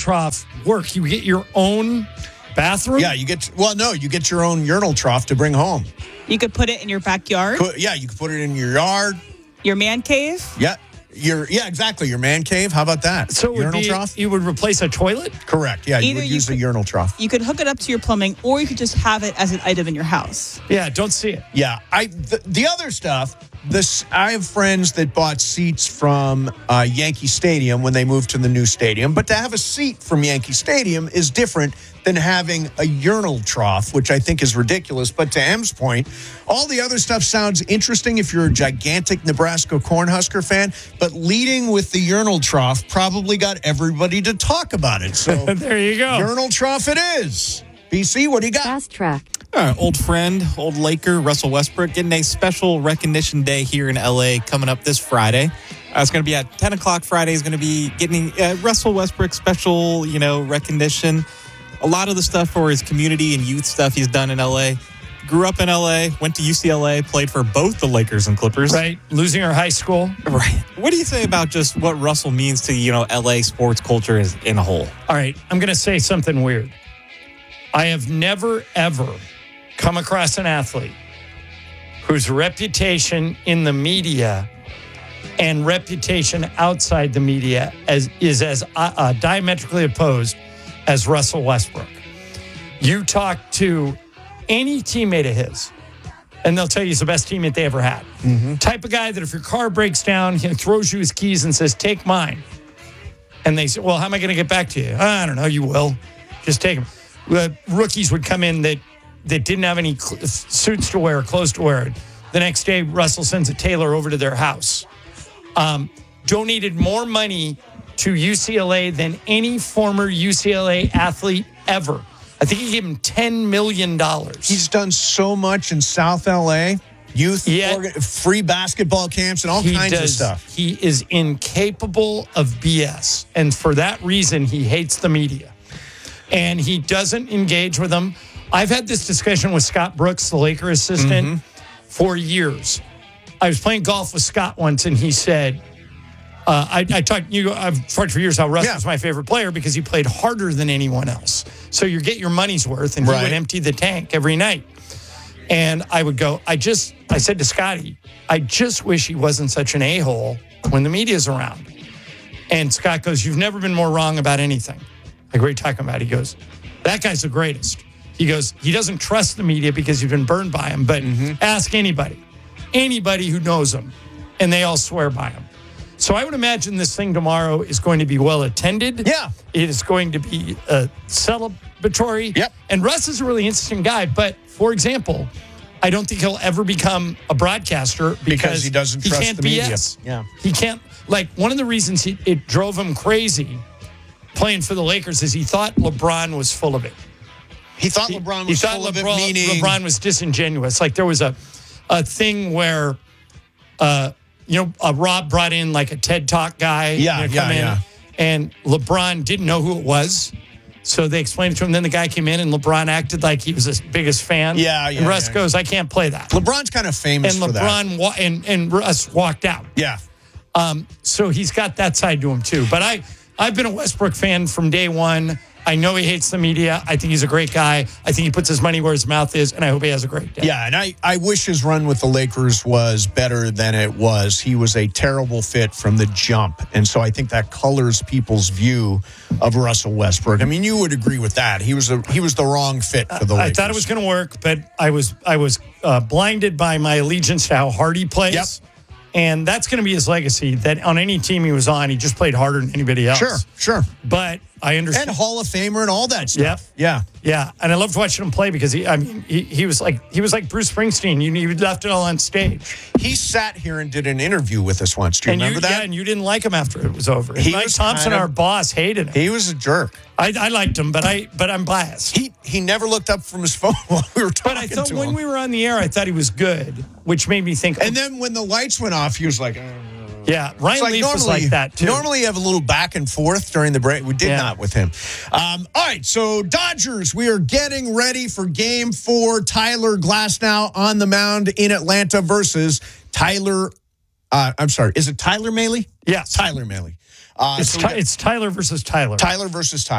trough work? You get your own bathroom? Yeah, you get your own urinal trough to bring home. You could put it in your backyard. Yeah, you could put it in your yard. Your man cave. Yeah. Exactly. Your man cave. How about that? So urinal trough? You would replace a toilet? Correct. Yeah, you would use a urinal trough. You could hook it up to your plumbing, or you could just have it as an item in your house. Yeah, don't see it. Yeah. The other stuff, I have friends that bought seats from Yankee Stadium when they moved to the new stadium, but to have a seat from Yankee Stadium is different than having a urinal trough, which I think is ridiculous. But to M's point, all the other stuff sounds interesting if you're a gigantic Nebraska Cornhusker fan, but leading with the urinal trough probably got everybody to talk about it. So there you go. Urinal trough it is. BC, what do you got? Fast track. Old friend, old Laker, Russell Westbrook, getting a special recognition day here in L.A. coming up this Friday. It's going to be at 10 o'clock Friday. Is going to be getting Russell Westbrook special, recognition. A lot of the stuff for his community and youth stuff he's done in L.A. Grew up in L.A., went to UCLA, played for both the Lakers and Clippers. Right, losing our high school. Right. What do you say about just what Russell means to, L.A. sports culture as in a whole? All right, I'm going to say something weird. I have never, ever come across an athlete whose reputation in the media and reputation outside the media is as diametrically opposed as Russell Westbrook. You talk to any teammate of his, and they'll tell you he's the best teammate they ever had. Mm-hmm. Type of guy that if your car breaks down, he throws you his keys and says, take mine. And they say, well, how am I going to get back to you? I don't know, you will. Just take them. Rookies would come in that didn't have any suits to wear, clothes to wear. The next day, Russell sends a tailor over to their house. Donated more money to UCLA than any former UCLA athlete ever. I think he gave him $10 million. He's done so much in South L.A., youth, free basketball camps, and all kinds of stuff. He is incapable of BS. And for that reason, he hates the media. And he doesn't engage with them. I've had this discussion with Scott Brooks, the Laker assistant, for years. I was playing golf with Scott once, and he said, I've talked for years how Russ was my favorite player because he played harder than anyone else. So you get your money's worth, and he would empty the tank every night. And I would go, I said to Scotty, I just wish he wasn't such an a-hole when the media's around. And Scott goes, you've never been more wrong about anything. Like, what are you talking about? He goes, that guy's the greatest. He goes, he doesn't trust the media because he's been burned by him, but ask anybody who knows him, and they all swear by him. So I would imagine this thing tomorrow is going to be well attended. Yeah. It is going to be celebratory. Yep. And Russ is a really interesting guy. But, for example, I don't think he'll ever become a broadcaster because he doesn't trust can't the media. BS. Yeah. He can't. Like, one of the reasons it drove him crazy playing for the Lakers is he thought LeBron was full of it. He thought LeBron was full of it, meaning LeBron was disingenuous. Like, there was a thing where Rob brought in like a TED Talk guy. And LeBron didn't know who it was. So they explained it to him. Then the guy came in and LeBron acted like he was his biggest fan. And Russ goes, I can't play that. LeBron's kind of famous for that. And Russ walked out. Yeah. So he's got that side to him too. But I've been a Westbrook fan from day one. I know he hates the media. I think he's a great guy. I think he puts his money where his mouth is, and I hope he has a great day. Yeah, and I wish his run with the Lakers was better than it was. He was a terrible fit from the jump, and so I think that colors people's view of Russell Westbrook. I mean, you would agree with that. He was the wrong fit for the Lakers. I thought it was going to work, but I was blinded by my allegiance to how hard he plays. Yep. And that's going to be his legacy, that on any team he was on, he just played harder than anybody else. Sure. But I understand. And Hall of Famer and all that stuff. Yep. Yeah. And I loved watching him play because he was like Bruce Springsteen. You left it all on stage. He sat here and did an interview with us once. Do you remember that? Yeah, and you didn't like him after it was over. Mike Thompson, our boss, hated him. He was a jerk. I liked him, but I'm biased. He never looked up from his phone while we were talking to him. But I thought when we were on the air, I thought he was good, which made me think. And then when the lights went off, he was like, yeah, Ryan Leaf was like that, too. Normally you have a little back and forth during the break. We did not with him. All right, so Dodgers, we are getting ready for Game 4. Tyler Glasnow on the mound in Atlanta versus Tyler. I'm sorry, is it Tyler Mahle? Yes. Tyler Mahle. It's Tyler versus Tyler. Tyler versus Tyler.